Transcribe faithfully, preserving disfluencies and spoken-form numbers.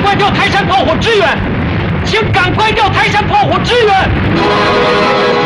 快调泰山炮火支援，请赶快调泰山炮火支援。